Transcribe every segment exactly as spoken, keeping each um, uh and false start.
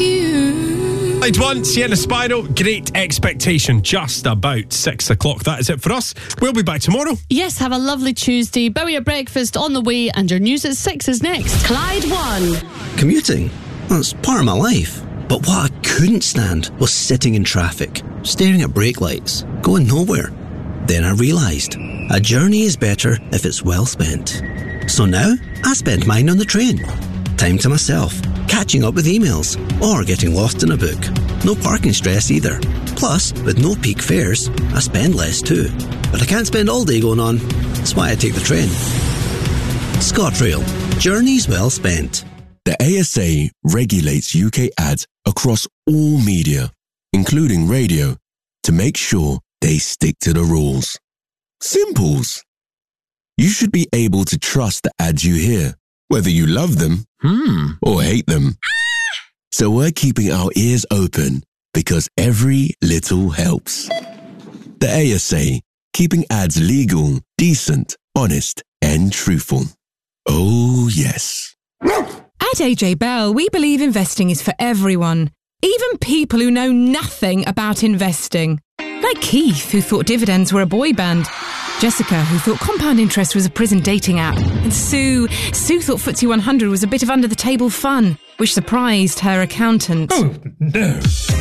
you. I'd one, Sienna Spiro, Great Expectation, just about six o'clock. That is it for us. We'll be back tomorrow. Yes, have a lovely Tuesday. Bowie at breakfast on the way, and your news at six is next. Clyde One. Commuting? That's part of my life. But what I couldn't stand was sitting in traffic, staring at brake lights, going nowhere. Then I realised, a journey is better if it's well spent. So now, I spend mine on the train. Time to myself, catching up with emails, or getting lost in a book. No parking stress either. Plus, with no peak fares, I spend less too. But I can't spend all day going on. That's why I take the train. ScotRail. Journeys well spent. The A S A regulates U K ads across all media, including radio, to make sure they stick to the rules. Simples. You should be able to trust the ads you hear, whether you love them hmm. or hate them. So we're keeping our ears open because every little helps. The A S A, keeping ads legal, decent, honest, and truthful. Oh, yes. At A J Bell, we believe investing is for everyone, even people who know nothing about investing. Like Keith, who thought dividends were a boy band. Jessica, who thought compound interest was a prison dating app. And Sue, Sue thought F T S E one hundred was a bit of under-the-table fun, which surprised her accountant. Oh, no.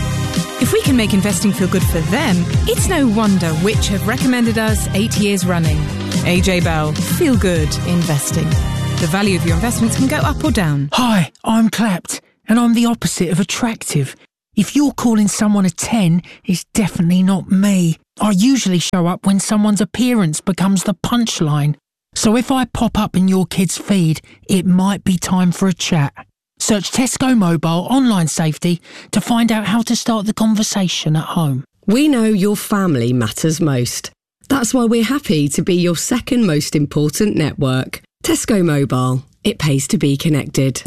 If we can make investing feel good for them, it's no wonder Which have recommended us eight years running. A J Bell, feel good investing. The value of your investments can go up or down. Hi, I'm Clapped, and I'm the opposite of attractive. If you're calling someone a ten, it's definitely not me. I usually show up when someone's appearance becomes the punchline. So if I pop up in your kid's feed, it might be time for a chat. Search Tesco Mobile Online Safety to find out how to start the conversation at home. We know your family matters most. That's why we're happy to be your second most important network. Tesco Mobile. It pays to be connected.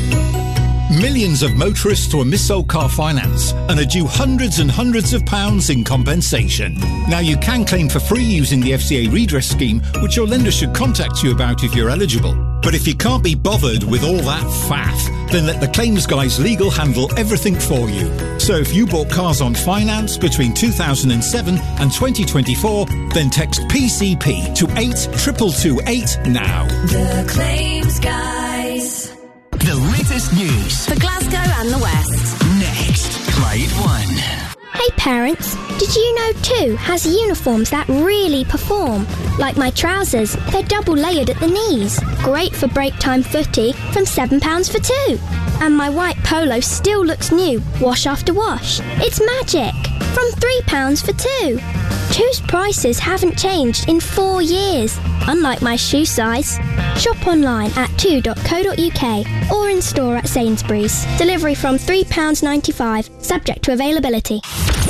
Millions of motorists were mis-sold car finance and are due hundreds and hundreds of pounds in compensation. Now you can claim for free using the F C A redress scheme, which your lender should contact you about if you're eligible. But if you can't be bothered with all that faff, then let the claims guys legal handle everything for you. So if you bought cars on finance between two thousand seven and twenty twenty-four, then text P C P to eight two two two eight now. The claims guys. The latest news for Glasgow and the West. Next, Clyde One. Hey parents, did you know two has uniforms that really perform? Like my trousers, they're double layered at the knees. Great for break time footy from seven pounds for two. And my white polo still looks new, wash after wash. It's magic! From three pounds for two. Two's prices haven't changed in four years, unlike my shoe size. Shop online at two dot co dot uk or in store at Sainsbury's. Delivery from three pounds ninety-five, subject to availability.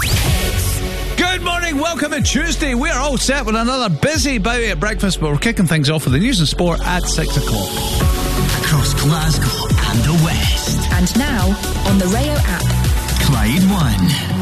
Good morning, welcome to Tuesday. We're all set with another busy Bowie at breakfast, but we're kicking things off with the news and sport at six o'clock. Across Glasgow and the West. And now, on the Rayo app. Clyde One.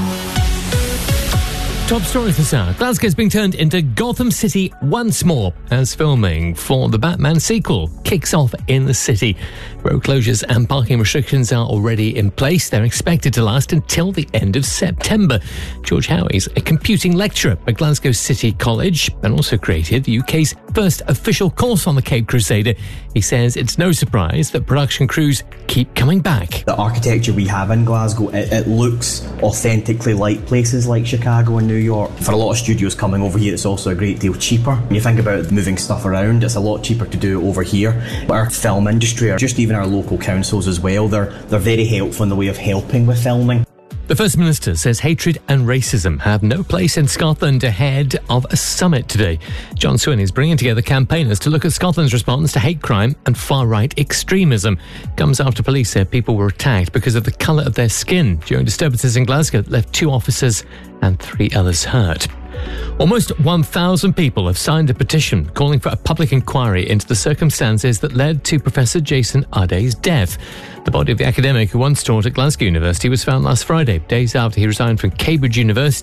Top story this hour. Glasgow's being turned into Gotham City once more as filming for the Batman sequel kicks off in the city. Road closures and parking restrictions are already in place. They're expected to last until the end of September. George Howey's a computing lecturer at Glasgow City College and also created the U K's first official course on the Cape Crusader. He says it's no surprise that production crews keep coming back. The architecture we have in Glasgow, it, it looks authentically like places like Chicago and New York. For a lot of studios coming over here, it's also a great deal cheaper. When you think about moving stuff around, it's a lot cheaper to do it over here. But our film industry, or just even our local councils as well, they're, they're very helpful in the way of helping with filming. The First Minister says hatred and racism have no place in Scotland ahead of a summit today. John Swynn is bringing together campaigners to look at Scotland's response to hate crime and far-right extremism. Comes after police said people were attacked because of the colour of their skin during disturbances in Glasgow that left two officers and three others hurt. Almost one thousand people have signed a petition calling for a public inquiry into the circumstances that led to Professor Jason Arday's death. The body of the academic who once taught at Glasgow University was found last Friday, days after he resigned from Cambridge University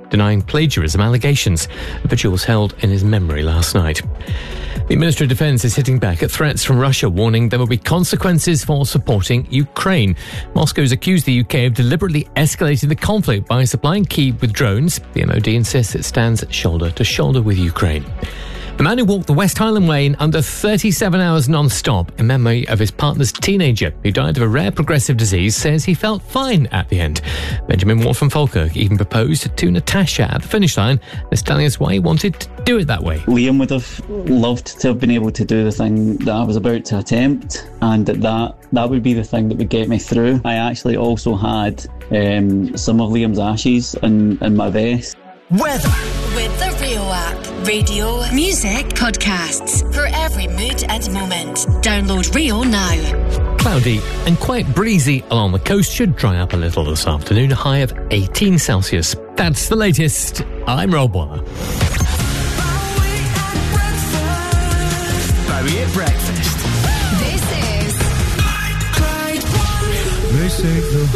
denying plagiarism allegations. The vigil was held in his memory last night. The Ministry of Defence is hitting back at threats from Russia, warning there will be consequences for supporting Ukraine. Moscow has accused the U K of deliberately escalating the conflict by supplying Kyiv with drones. The M O D insists it stands shoulder to shoulder with Ukraine. The man who walked the West Highland Way in under thirty-seven hours non-stop in memory of his partner's teenager who died of a rare progressive disease says he felt fine at the end. Benjamin Ward from Falkirk even proposed to Natasha at the finish line and is telling us why he wanted to do it that way. Liam would have loved to have been able to do the thing that I was about to attempt, and that that, that would be the thing that would get me through. I actually also had um, some of Liam's ashes in, in my vest. Weather. With the Rio app. Radio, music, podcasts. For every mood and moment. Download Rio now. Cloudy and quite breezy along the coast, should dry up a little this afternoon, a high of eighteen Celsius. That's the latest. I'm Rob Waller. Bowie at breakfast. This is Clyde One. They say the